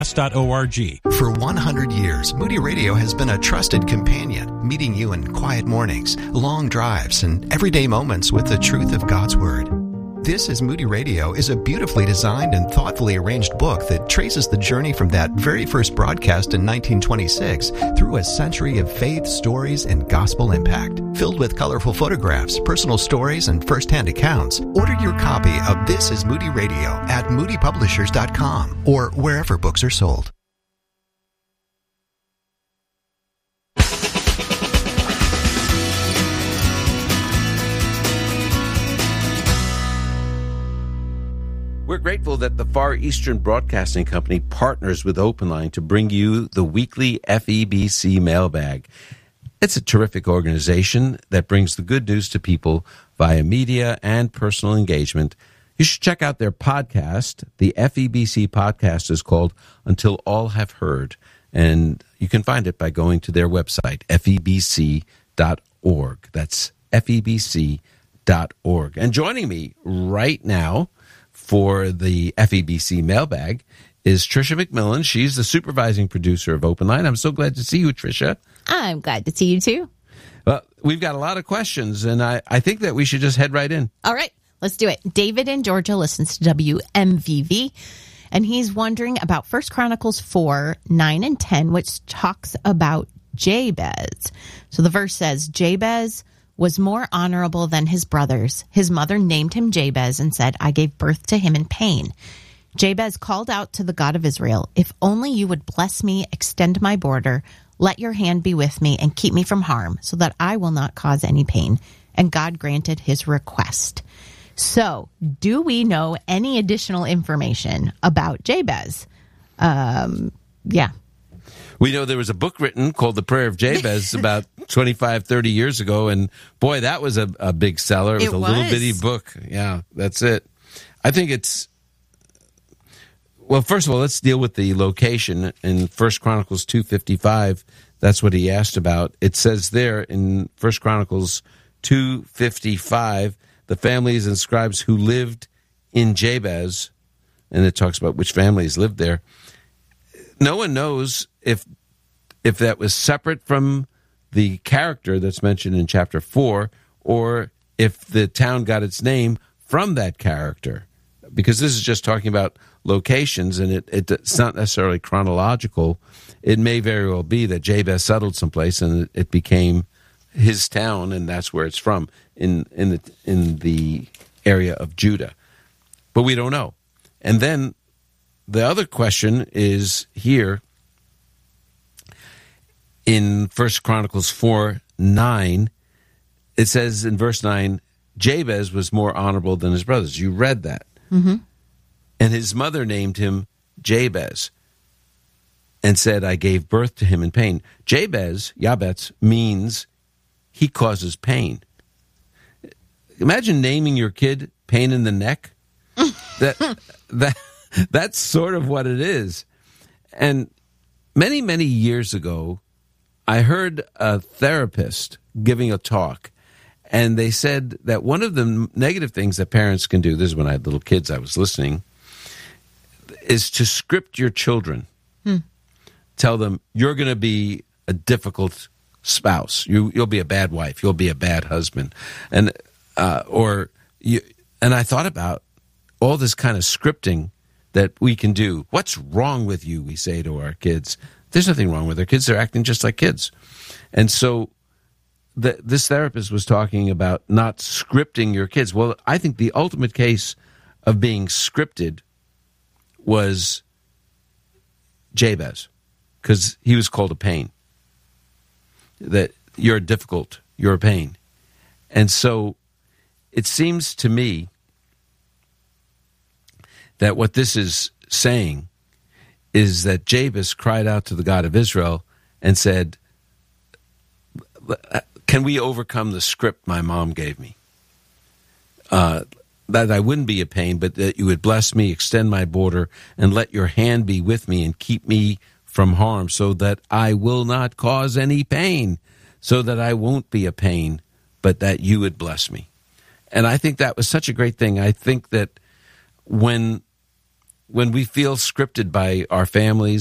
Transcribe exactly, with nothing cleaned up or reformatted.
dot org. For one hundred years, Moody Radio has been a trusted companion, meeting you in quiet mornings, long drives, and everyday moments with the truth of God's Word. This is Moody Radio is a beautifully designed and thoughtfully arranged book that traces the journey from that very first broadcast in nineteen twenty-six through a century of faith, stories, and gospel impact. Filled with colorful photographs, personal stories, and first-hand accounts, order your copy of This is Moody Radio at moody publishers dot com or wherever books are sold. We're grateful that the Far Eastern Broadcasting Company partners with OpenLine to bring you the weekly F E B C mailbag. It's a terrific organization that brings the good news to people via media and personal engagement. You should check out their podcast. The F E B C podcast is called Until All Have Heard, and you can find it by going to their website, F E B C dot org. That's F E B C dot org. And joining me right now for the F E B C mailbag is Tricia McMillan. She's the supervising producer of OpenLine. I'm so glad to see you, Tricia. I'm glad to see you, too. Well, we've got a lot of questions, and I, I think that we should just head right in. All right, let's do it. David in Georgia listens to W M V V, and he's wondering about First Chronicles four, nine, and ten, which talks about Jabez. So the verse says, Jabez was more honorable than his brothers. His mother named him Jabez and said, I gave birth to him in pain. Jabez called out to the God of Israel, if only you would bless me, extend my border, let your hand be with me, and keep me from harm, so that I will not cause any pain. And God granted his request. So, do we know any additional information about Jabez? Um, yeah. We know there was a book written called The Prayer of Jabez about twenty-five, thirty years ago, and boy, that was a, a big seller. It was it a was. little bitty book. Yeah, that's it. I think it's, well, first of all, let's deal with the location. In First Chronicles two fifty-five, that's what he asked about. It says there in First Chronicles two fifty-five, the families and scribes who lived in Jabez, and it talks about which families lived there. No one knows if if that was separate from the character that's mentioned in chapter four, or if the town got its name from that character, because this is just talking about locations, and it, it it's not necessarily chronological. It may very well be that Jabez settled someplace and it became his town, and that's where it's from in in the in the area of Judah, but we don't know. And then the other question is here in First Chronicles four nine. It says in verse nine, Jabez was more honorable than his brothers. You read that. Mm-hmm. And his mother named him Jabez and said, I gave birth to him in pain. Jabez, Yabetz, means he causes pain. Imagine naming your kid Pain in the Neck. that that That's sort of what it is. And many, many years ago, I heard a therapist giving a talk, and they said that one of the negative things that parents can do, this is when I had little kids, I was listening, is to script your children. Hmm. Tell them, you're going to be a difficult spouse. You, you'll be a bad wife. You'll be a bad husband. And, uh, or you, and I thought about all this kind of scripting that we can do. What's wrong with you, we say to our kids. There's nothing wrong with our kids. They're acting just like kids. And so the, this therapist was talking about not scripting your kids. Well, I think the ultimate case of being scripted was Jabez, because he was called a pain. That you're difficult, you're a pain. And so it seems to me that what this is saying is that Jabez cried out to the God of Israel and said, can we overcome the script my mom gave me? Uh, that I wouldn't be a pain, but that you would bless me, extend my border, and let your hand be with me and keep me from harm, so that I will not cause any pain, so that I won't be a pain, but that you would bless me. And I think that was such a great thing. I think that when when we feel scripted by our families,